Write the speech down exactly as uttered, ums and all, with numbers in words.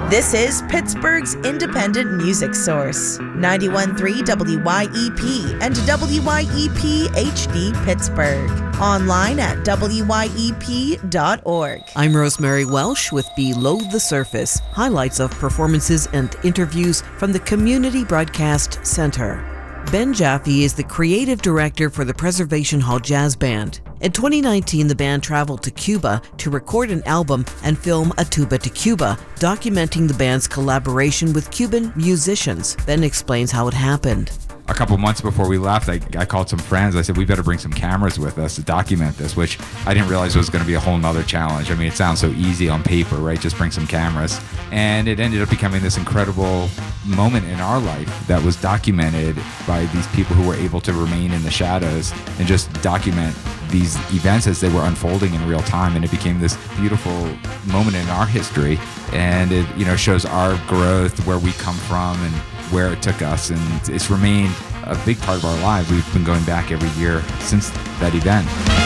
This is Pittsburgh's independent music source, ninety-one point three W Y E P and W Y E P H D Pittsburgh. Online at W Y E P dot org. I'm Rosemary Welsh with Below the Surface, highlights of performances and interviews from the Community Broadcast Center. Ben Jaffe is the creative director for the Preservation Hall Jazz Band. In twenty nineteen, the band traveled to Cuba to record an album and film A Tuba to Cuba, documenting the band's collaboration with Cuban musicians. Ben explains how it happened. A couple months before we left, I, I called some friends. I said, we better bring some cameras with us to document this, which I didn't realize was going to be a whole nother challenge. I mean, it sounds so easy on paper, right? Just bring some cameras. And it ended up becoming this incredible moment in our life that was documented by these people who were able to remain in the shadows and just document these events as they were unfolding in real time. And it became this beautiful moment in our history. And it, you know, shows our growth, where we come from, and where it took us, and it's remained a big part of our lives. We've been going back every year since that event.